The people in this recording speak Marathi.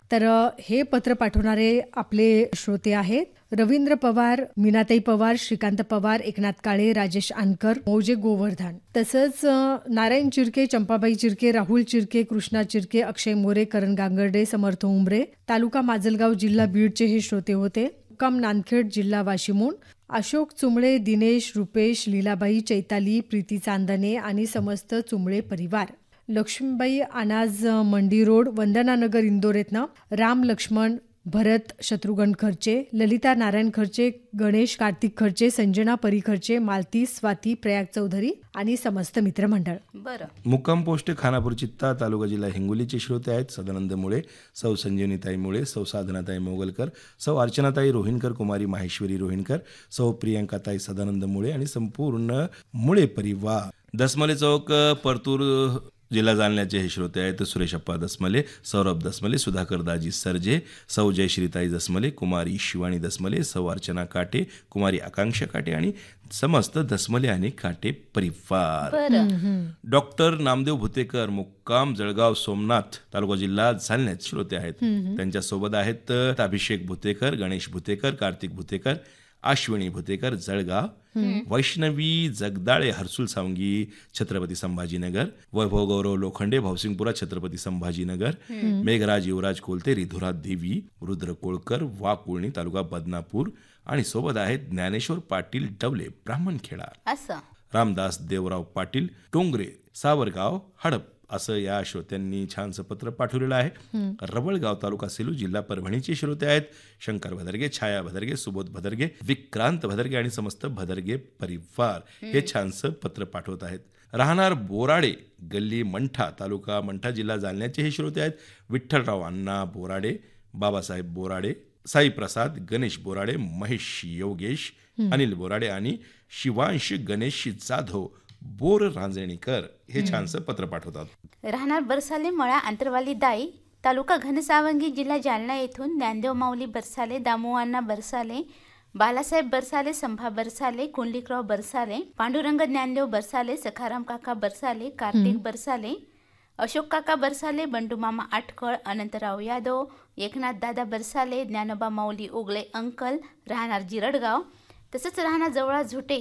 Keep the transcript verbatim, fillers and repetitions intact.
तर अ, हे पत्र पाठवणारे आपले श्रोते आहेत रवींद्र पवार, मीनाताई पवार, श्रीकांत पवार, एकनाथ काळे, राजेश आनकर, मौजे गोवर्धन. तसंच अ, नारायण चिरके, चंपाबाई चिरके, राहुल चिरके, कृष्णा चिरके, अक्षय मोरे, करण गांगर्डे, समर्थ उमरे, तालुका माजलगाव, जिल्हा बीडचे हे श्रोते होते. मुक्काम नांदखेड, जिल्हा वाशिमून अशोक चुंबळे, दिनेश, रुपेश, लीलाबाई, चैताली, प्रीती चांदणे आणि समस्त चुंबळे परिवार. लक्ष्मीबाई अनाज मंडी रोड, वंदनानगर, इंदोरेतनं राम लक्ष्मण भरत शत्रुघ्न खर्चे, ललिता नारायण खर्चे, गणेश कार्तिक खर्चे, संजना परी खर्चे, मालती, स्वाती, प्रयाग चौधरी आणि समस्त मित्रमंडळ. बरं. मुक्काम पोस्ट खानापूर चित्ता, तालुका जिल्हा हिंगोलीचे श्रोते आहेत सदानंद मुळे, सौ संजीवनीताई मुळे, सौ साधनाताई मोगलकर, सौ अर्चनाताई रोहिणकर, कुमारी माहेश्वरी रोहिणकर, सौ प्रियंकाताई सदानंद मुळे आणि संपूर्ण मुळे परिवार. दसमले चौक, परतूर, जिल्हा जालन्याचे हे श्रोते आहेत सुरेश अप्पा दसमले, सौरभ दसमले, सुधाकर दाजी सरजे, सौ जयश्रीताई दसमले, कुमारी शिवानी दसमले, सौ अर्चना काटे, कुमारी आकांक्षा काटे आणि समस्त दसमले आणि काटे परिवार. डॉक्टर नामदेव भुतेकर, मुक्काम जळगाव सोमनाथ, तालुका जिल्हा जालन्याचे श्रोते आहेत. त्यांच्यासोबत आहेत अभिषेक भुतेकर, गणेश भुतेकर, कार्तिक भुतेकर, अश्विनी भुतेकर, जळगाव, वैष्णवी जगदाळे, हर्सुल सावंगी, छत्रपती संभाजीनगर, वैभव गौरव लोखंडे, भावसिंगपुरा, छत्रपती संभाजीनगर, मेघराज युवराज कोलते, रिधुरा देवी, रुद्र कोळकर, वाकुळणी, तालुका बदनापूर आणि सोबत आहेत ज्ञानेश्वर पाटील डवले, ब्राह्मणखेडा, असं रामदास देवराव पाटील, टोंगरे, सावरगाव, हडप असं या श्रोत्यांनी छानसं पत्र पाठवलेलं आहे. रवळगाव, तालुका सेलू, जिल्हा परभणीचे श्रोते आहेत शंकर भदरगे, छाया भदरगे, सुबोध भदरगे, विक्रांत भदरगे आणि समस्त भदरगे परिवार हे छानसं पत्र पाठवत आहेत. राहणार बोराडे, गल्ली मंठा, तालुका मंठा, जिल्हा जालन्याचे हे श्रोते आहेत विठ्ठलराव अण्णा बोराडे, बाबासाहेब बोराडे, साई प्रसाद, गणेश बोराडे, महेश योगेश, अनिल बोराडे आणि शिवांश गणेश जाधव बोर रांजणीकर हे छानसं पत्र पाठवतात. राहणार बरसाले, मळा, आंतरवाली दाई, तालुका घनसावंगी, जिल्हा जालना येथून ज्ञानदेव माऊली बरसाले, दामुअण्णा बरसाले, बालासाहेब बरसाले, संभा बरसाले, कुंडलिकराव बरसाले, पांडुरंग ज्ञानदेव बरसाले, सखाराम काका बरसाले, कार्तिक बरसाले, अशोक काका बरसाले, बंडूमामा आटकळ, अनंतराव यादव, एकनाथ दादा बरसाले, ज्ञानोबा माऊली उगले अंकल, राहणार जिरडगाव. तसंच राहणार जवळा झुटे,